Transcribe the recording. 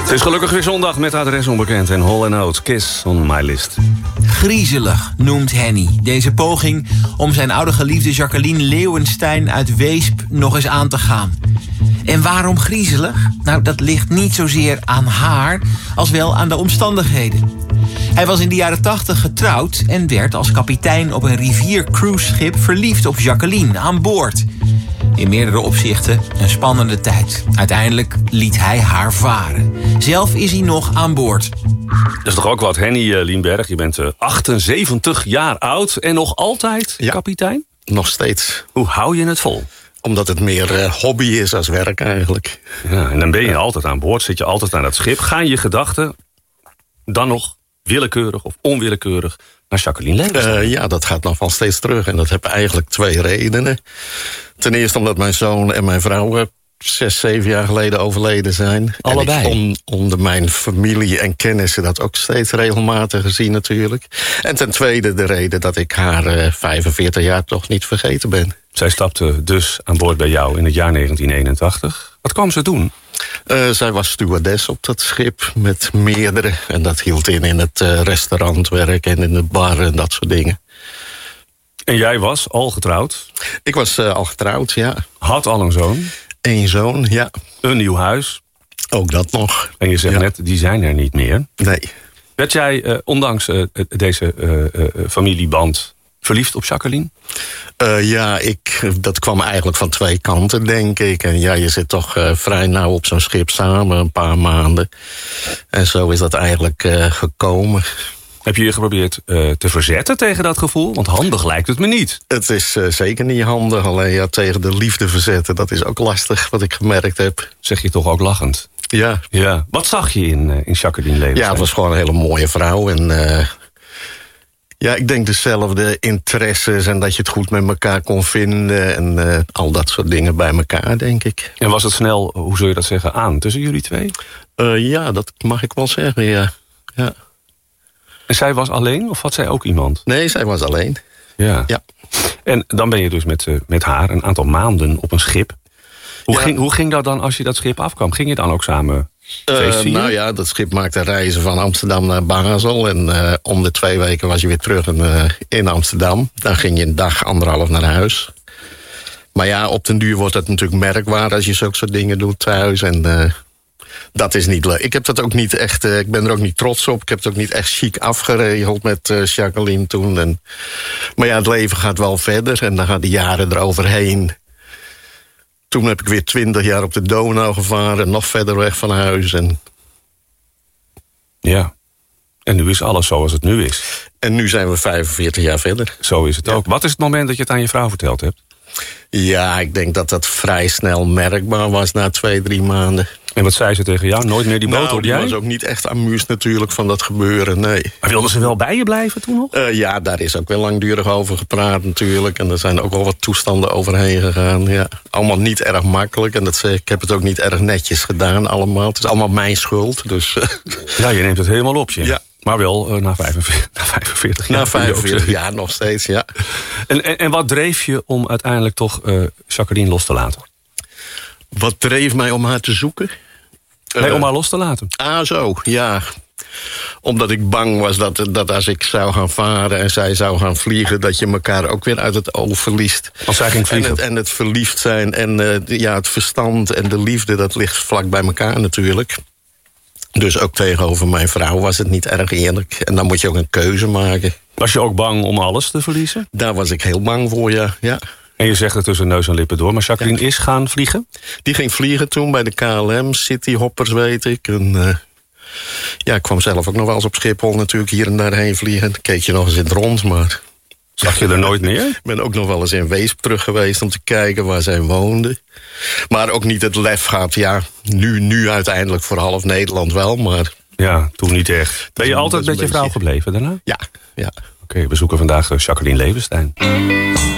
Het is gelukkig weer zondag met adres onbekend en Hall & Oates, Kiss on My List. Griezelig noemt Henny deze poging om zijn oude geliefde Jacqueline Leeuwenstein uit Weesp nog eens aan te gaan. En waarom griezelig? Nou, dat ligt niet zozeer aan haar als wel aan de omstandigheden. Hij was in de jaren 80 getrouwd en werd als kapitein op een riviercruiseschip verliefd op Jacqueline aan boord. In meerdere opzichten een spannende tijd. Uiteindelijk liet hij haar varen. Zelf is hij nog aan boord. Dat is toch ook wat, Henny Lienberg? Je bent 78 jaar oud en nog altijd kapitein? Nog steeds. Hoe hou je het vol? Omdat het meer hobby is als werk eigenlijk. Ja, en dan ben je altijd aan boord, zit je altijd aan het schip. Gaan je gedachten dan nog willekeurig of onwillekeurig naar Jacqueline Leeuwenstein? Ja, dat gaat nog wel steeds terug. En dat heeft eigenlijk 2 redenen. Ten eerste omdat mijn zoon en mijn vrouw 6, 7 jaar geleden overleden zijn. Allebei? En ik onder mijn familie en kennissen dat ook steeds regelmatig zie natuurlijk. En ten tweede de reden dat ik haar 45 jaar toch niet vergeten ben. Zij stapte dus aan boord bij jou in het jaar 1981. Wat kwam ze doen? Zij was stewardess op dat schip met meerdere. En dat hield in het restaurantwerk en in de bar en dat soort dingen. En jij was al getrouwd? Ik was al getrouwd, ja. Had al een zoon? 1 zoon, ja. Een nieuw huis? Ook dat nog. En je zegt net, die zijn er niet meer. Nee. Werd jij, ondanks deze familieband, verliefd op Jacqueline? Ja, dat kwam eigenlijk van 2 kanten, denk ik. En ja, je zit toch vrij nauw op zo'n schip samen, een paar maanden. En zo is dat eigenlijk gekomen. Heb je je geprobeerd te verzetten tegen dat gevoel? Want handig lijkt het me niet. Het is zeker niet handig, alleen ja, tegen de liefde verzetten. Dat is ook lastig, wat ik gemerkt heb. Zeg je toch ook lachend? Ja. Ja. Wat zag je in Jacqueline Leeuwenstein? Ja, het was gewoon een hele mooie vrouw. En ja, ik denk dezelfde interesses en dat je het goed met elkaar kon vinden. En al dat soort dingen bij elkaar, denk ik. En was het snel, hoe zul je dat zeggen, aan tussen jullie twee? Ja, dat mag ik wel zeggen, ja. En zij was alleen of had zij ook iemand? Nee, zij was alleen. Ja. Ja. En dan ben je dus met haar een aantal maanden op een schip. Hoe ging dat dan als je dat schip afkwam? Ging je dan ook samen feestvieren? Nou ja, dat schip maakte reizen van Amsterdam naar Basel. En om de 2 weken was je weer terug in Amsterdam. Dan ging je een dag, 1,5 naar huis. Maar ja, op den duur wordt het natuurlijk merkbaar als je zulke soort dingen doet thuis. En dat is niet leuk. Ik heb dat ook niet echt. Ik ben er ook niet trots op. Ik heb het ook niet echt chic afgeregeld met Jacqueline toen. Maar ja, het leven gaat wel verder. En dan gaan de jaren eroverheen. Toen heb ik weer 20 jaar op de Donau gevaren. Nog verder weg van huis. Ja. En nu is alles zoals het nu is. En nu zijn we 45 jaar verder. Zo is het ook. Wat is het moment dat je het aan je vrouw verteld hebt? Ja, ik denk dat dat vrij snel merkbaar was na 2, 3 maanden. En wat zei ze tegen jou? Nooit meer die boot, hoorde jij? Nou, die was ook niet echt amused natuurlijk van dat gebeuren, nee. Maar wilde ze wel bij je blijven toen nog? Ja, daar is ook wel langdurig over gepraat natuurlijk. En er zijn ook wel wat toestanden overheen gegaan. Ja. Allemaal niet erg makkelijk. En ik heb het ook niet erg netjes gedaan allemaal. Het is allemaal mijn schuld. Dus, ja, je neemt het helemaal op je. Ja. Maar wel na 45 jaar. Na 45 jaar nog steeds, ja. En wat dreef je om uiteindelijk toch Jacqueline los te laten? Wat dreef mij om haar te zoeken? Nee, om haar los te laten. Zo, ja. Omdat ik bang was dat als ik zou gaan varen en zij zou gaan vliegen, dat je elkaar ook weer uit het oog verliest. Als zij ging vliegen. En het verliefd zijn en het verstand en de liefde, dat ligt vlak bij elkaar natuurlijk. Dus ook tegenover mijn vrouw was het niet erg eerlijk. En dan moet je ook een keuze maken. Was je ook bang om alles te verliezen? Daar was ik heel bang voor, ja. En je zegt het tussen neus en lippen door. Maar Jacqueline is gaan vliegen? Die ging vliegen toen bij de KLM, Cityhoppers weet ik. En ik kwam zelf ook nog wel eens op Schiphol natuurlijk hier en daarheen vliegen. Dan keek je nog eens in het rond, maar... Zag je er nooit meer? Ik ben ook nog wel eens in Weesp terug geweest om te kijken waar zij woonde. Maar ook niet het lef gehad. Ja, nu uiteindelijk voor half Nederland wel, maar... Ja, toen niet echt. Ben je altijd met je vrouw gebleven daarna? Ja. Oké, we zoeken vandaag Jacqueline Leeuwenstein.